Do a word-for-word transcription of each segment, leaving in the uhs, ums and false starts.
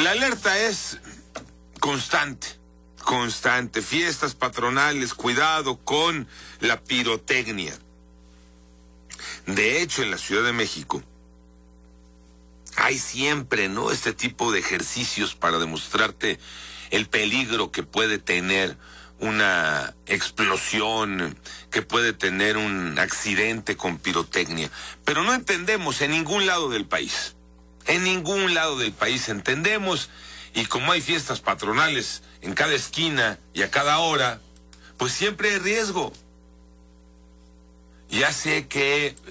La alerta es constante, constante. Fiestas patronales, cuidado con la pirotecnia. De hecho, en la Ciudad de México hay siempre, ¿no?, este tipo de ejercicios para demostrarte el peligro que puede tener una explosión, que puede tener un accidente con pirotecnia. Pero no entendemos en ningún lado del país. En ningún lado del país entendemos, y como hay fiestas patronales en cada esquina y a cada hora, pues siempre hay riesgo. Ya sé que eh,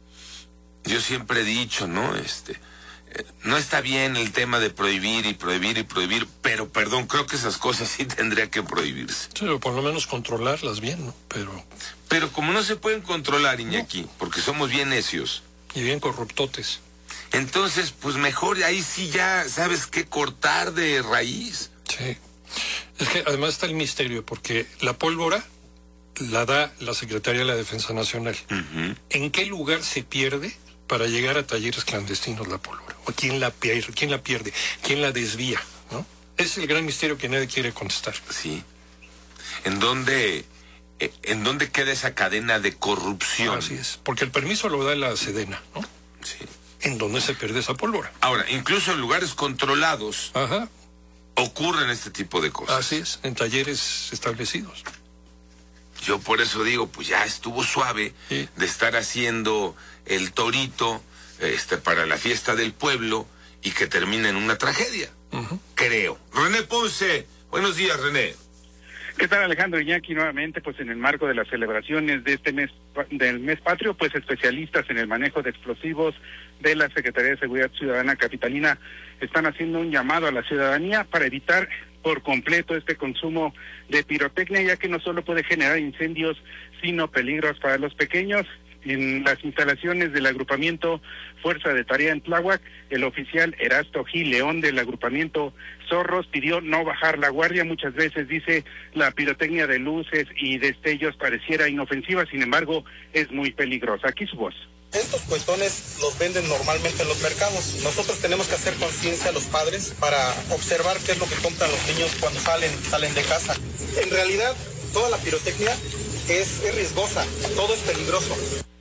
yo siempre he dicho, ¿no? Este, eh, no está bien el tema de prohibir y prohibir y prohibir, pero perdón, creo que esas cosas sí tendrían que prohibirse. Sí, o por lo menos controlarlas bien, ¿no? Pero... Pero como no se pueden controlar, Iñaki, no, porque somos bien necios. Y bien corruptotes. Entonces, pues mejor ahí sí ya sabes qué cortar de raíz. Sí. Es que además está el misterio, porque la pólvora la da la Secretaría de la Defensa Nacional. Uh-huh. ¿En qué lugar se pierde para llegar a talleres clandestinos la pólvora? ¿O quién la pierde? ¿Quién la pierde? ¿Quién la desvía? ¿No? Ese es el gran misterio que nadie quiere contestar. Sí. ¿En dónde, en dónde queda esa cadena de corrupción? Así es, porque el permiso lo da la Sedena, ¿no? Sí. ¿En dónde se pierde esa pólvora? Ahora, incluso en lugares controlados, ajá, ocurren este tipo de cosas. Así es, en talleres establecidos. Yo por eso digo, pues ya estuvo suave, sí, de estar haciendo el torito este, para la fiesta del pueblo y que termine en una tragedia. Uh-huh. Creo. René Ponce, buenos días, René. ¿Qué tal, Alejandro Iñaki? Nuevamente, pues en el marco de las celebraciones de este mes, del mes patrio, pues especialistas en el manejo de explosivos de la Secretaría de Seguridad Ciudadana Capitalina están haciendo un llamado a la ciudadanía para evitar por completo este consumo de pirotecnia, ya que no solo puede generar incendios, sino peligros para los pequeños. En las instalaciones del agrupamiento Fuerza de Tarea en Tláhuac, el oficial Erasto Gil León del agrupamiento Zorros pidió no bajar la guardia. Muchas veces, dice, la pirotecnia de luces y destellos pareciera inofensiva, sin embargo, es muy peligrosa. Aquí su voz. Estos cuetones los venden normalmente en los mercados. Nosotros tenemos que hacer conciencia a los padres para observar qué es lo que compran los niños cuando salen, salen de casa. En realidad, toda la pirotecnia es, es riesgosa, todo es peligroso.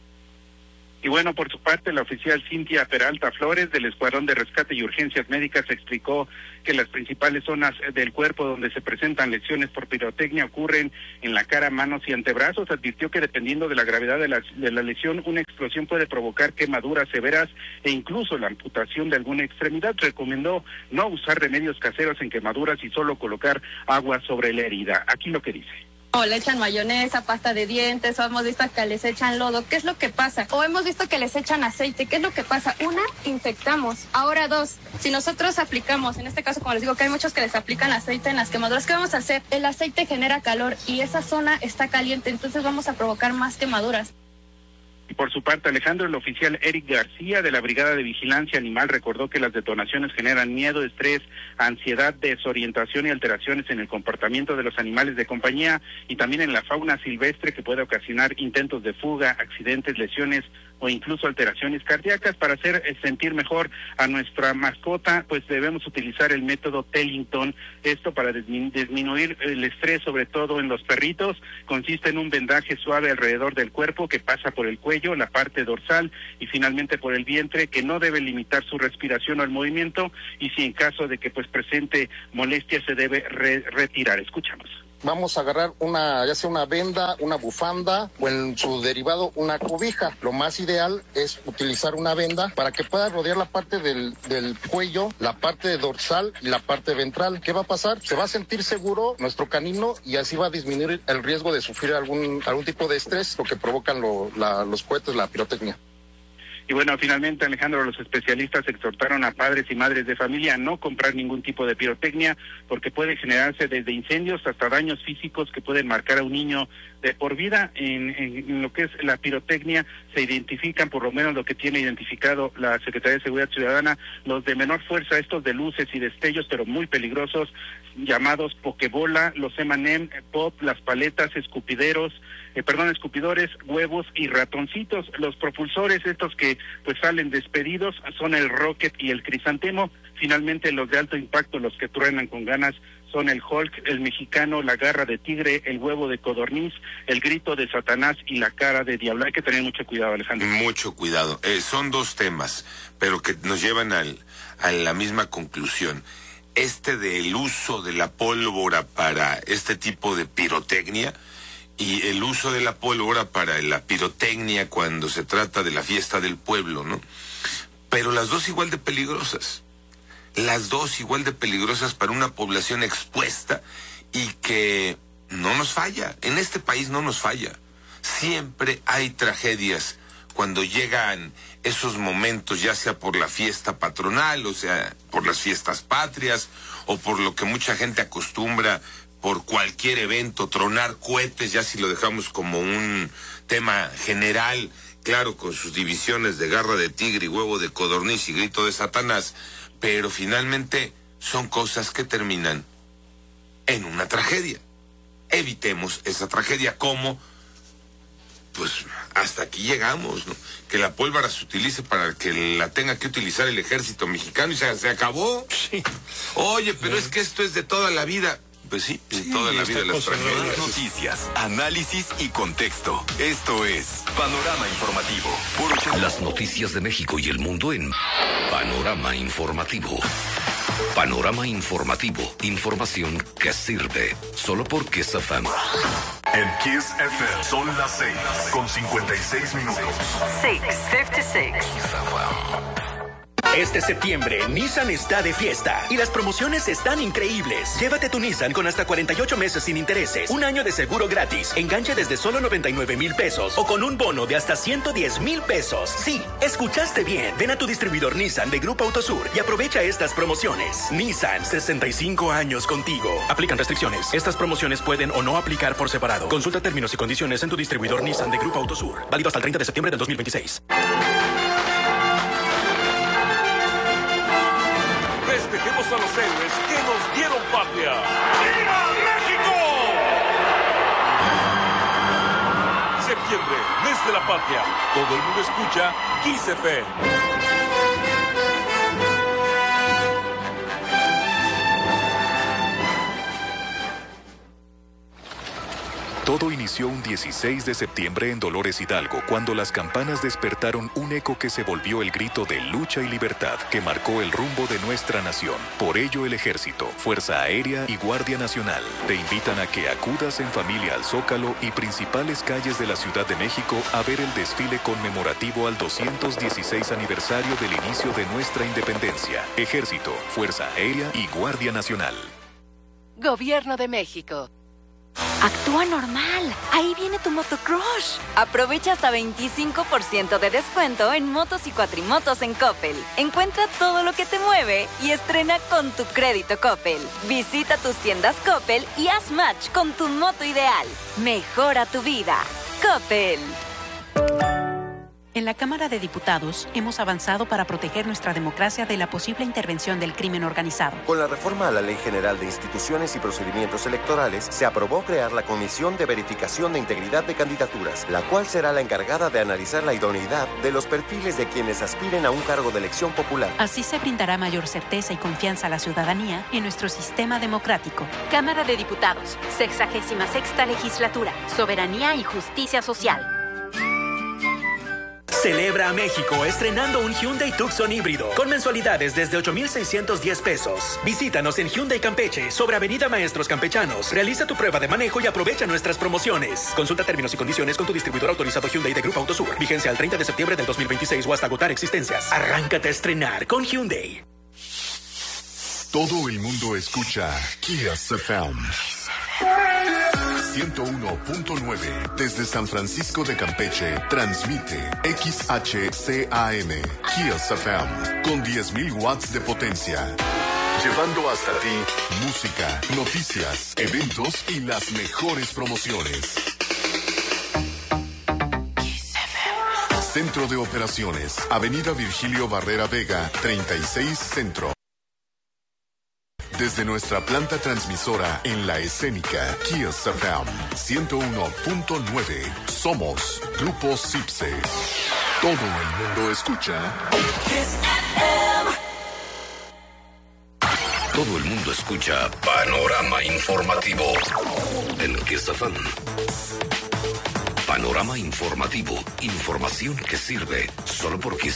Y bueno, por su parte, la oficial Cintia Peralta Flores del Escuadrón de Rescate y Urgencias Médicas explicó que las principales zonas del cuerpo donde se presentan lesiones por pirotecnia ocurren en la cara, manos y antebrazos. Advirtió que dependiendo de la gravedad de la, de la lesión, una explosión puede provocar quemaduras severas e incluso la amputación de alguna extremidad. Recomendó no usar remedios caseros en quemaduras y solo colocar agua sobre la herida. Aquí lo que dice. O le echan mayonesa, pasta de dientes, o hemos visto que les echan lodo. ¿Qué es lo que pasa? O hemos visto que les echan aceite. ¿Qué es lo que pasa? Una, infectamos. Ahora dos, si nosotros aplicamos, en este caso como les digo que hay muchos que les aplican aceite en las quemaduras, ¿qué vamos a hacer? El aceite genera calor y esa zona está caliente, entonces vamos a provocar más quemaduras. Y por su parte, Alejandro, el oficial Eric García de la Brigada de Vigilancia Animal recordó que las detonaciones generan miedo, estrés, ansiedad, desorientación y alteraciones en el comportamiento de los animales de compañía y también en la fauna silvestre, que puede ocasionar intentos de fuga, accidentes, lesiones o incluso alteraciones cardíacas. Para hacer sentir mejor a nuestra mascota, pues debemos utilizar el método Tellington. Esto para dismin- disminuir el estrés, sobre todo en los perritos. Consiste en un vendaje suave alrededor del cuerpo que pasa por el cuello, la parte dorsal y finalmente por el vientre, que no debe limitar su respiración o el movimiento, y si en caso de que pues presente molestia se debe re- retirar. Escuchamos. Vamos a agarrar una, ya sea una venda, una bufanda o en su derivado una cobija. Lo más ideal es utilizar una venda para que pueda rodear la parte del, del cuello, la parte dorsal y la parte ventral. ¿Qué va a pasar? Se va a sentir seguro nuestro canino y así va a disminuir el riesgo de sufrir algún, algún tipo de estrés, lo que provocan lo, la, los cohetes, la pirotecnia. Y bueno, finalmente, Alejandro, los especialistas exhortaron a padres y madres de familia a no comprar ningún tipo de pirotecnia porque puede generarse desde incendios hasta daños físicos que pueden marcar a un niño de por vida. En, en lo que es la pirotecnia se identifican, por lo menos lo que tiene identificado la Secretaría de Seguridad Ciudadana, los de menor fuerza, estos de luces y destellos, pero muy peligrosos, llamados pokebola, los eme and eme, pop, las paletas, escupideros, eh, perdón, escupidores, huevos y ratoncitos. Los propulsores, estos que pues salen despedidos, son el rocket y el crisantemo. Finalmente, los de alto impacto, los que truenan con ganas, son el Hulk, el mexicano, la garra de tigre, el huevo de codorniz, el grito de Satanás y la cara de diablo. Hay que tener mucho cuidado, Alejandro. Mucho cuidado. Eh, son dos temas, pero que nos llevan al, a la misma conclusión. Este del uso de la pólvora para este tipo de pirotecnia y el uso de la pólvora para la pirotecnia cuando se trata de la fiesta del pueblo, ¿no? Pero las dos igual de peligrosas. Las dos igual de peligrosas para una población expuesta y que no nos falla. En este país no nos falla. Siempre hay tragedias cuando llegan esos momentos, ya sea por la fiesta patronal, o sea, por las fiestas patrias, o por lo que mucha gente acostumbra, por cualquier evento, tronar cohetes, ya si lo dejamos como un tema general, claro, con sus divisiones de garra de tigre y huevo de codorniz y grito de Satanás, pero finalmente son cosas que terminan en una tragedia. Evitemos esa tragedia. ¿Cómo? Pues hasta aquí llegamos, ¿no? Que la pólvora se utilice para que la tenga que utilizar el ejército mexicano y se, se acabó. Sí. Oye, pero sí. Es que esto es de toda la vida. Pues sí, de sí, toda la vida de las tragedias. Noticias, análisis y contexto. Esto es Panorama Informativo. Por Las noticias de México y el mundo en Panorama Informativo. Panorama Informativo. Información que sirve. Solo por Kiss F M. En Kiss F M son las seis con cincuenta y seis minutos. seis cincuenta y seis. Este septiembre, Nissan está de fiesta y las promociones están increíbles. Llévate tu Nissan con hasta cuarenta y ocho meses sin intereses, un año de seguro gratis, enganche desde solo noventa y nueve mil pesos o con un bono de hasta ciento diez mil pesos. Sí, escuchaste bien. Ven a tu distribuidor Nissan de Grupo Autosur y aprovecha estas promociones. Nissan, sesenta y cinco años contigo. Aplican restricciones. Estas promociones pueden o no aplicar por separado. Consulta términos y condiciones en tu distribuidor Nissan de Grupo Autosur. Válido hasta el treinta de septiembre del dos mil veintiséis. Festejemos a los héroes que nos dieron patria. ¡Viva México! Septiembre, mes de la patria. Todo el mundo escucha Kiss F M. Todo inició un dieciséis de septiembre en Dolores Hidalgo, cuando las campanas despertaron un eco que se volvió el grito de lucha y libertad que marcó el rumbo de nuestra nación. Por ello, el Ejército, Fuerza Aérea y Guardia Nacional te invitan a que acudas en familia al Zócalo y principales calles de la Ciudad de México a ver el desfile conmemorativo al doscientos dieciséis aniversario del inicio de nuestra independencia. Ejército, Fuerza Aérea y Guardia Nacional. Gobierno de México. Actúa normal. Ahí viene tu motocrush. Aprovecha hasta veinticinco por ciento de descuento en motos y cuatrimotos en Coppel. Encuentra todo lo que te mueve y estrena con tu crédito Coppel. Visita tus tiendas Coppel y haz match con tu moto ideal. Mejora tu vida. Coppel. En la Cámara de Diputados hemos avanzado para proteger nuestra democracia de la posible intervención del crimen organizado. Con la reforma a la Ley General de Instituciones y Procedimientos Electorales, se aprobó crear la Comisión de Verificación de Integridad de Candidaturas, la cual será la encargada de analizar la idoneidad de los perfiles de quienes aspiren a un cargo de elección popular. Así se brindará mayor certeza y confianza a la ciudadanía en nuestro sistema democrático. Cámara de Diputados, sexagésima sexta legislatura, soberanía y justicia social. Celebra a México estrenando un Hyundai Tucson híbrido con mensualidades desde ocho mil seiscientos diez pesos. Visítanos en Hyundai Campeche sobre Avenida Maestros Campechanos. Realiza tu prueba de manejo y aprovecha nuestras promociones. Consulta términos y condiciones con tu distribuidor autorizado Hyundai de Grupo Autosur. Vigencia al treinta de septiembre del dos mil veintiséis o hasta agotar existencias. Arráncate a estrenar con Hyundai. Todo el mundo escucha Kiss F M. ciento uno punto nueve desde San Francisco de Campeche transmite X H C A M Kiss F M con diez mil watts de potencia, llevando hasta ti música, noticias, eventos y las mejores promociones. Centro de Operaciones, Avenida Virgilio Barrera Vega, treinta y seis Centro. Desde nuestra planta transmisora en La Escénica, Kiss F M ciento uno punto nueve. Somos Grupo Cipse. Todo el mundo escucha Kiss F M. Todo el mundo escucha Panorama Informativo en Kiss F M. Panorama Informativo. Información que sirve solo por Kiss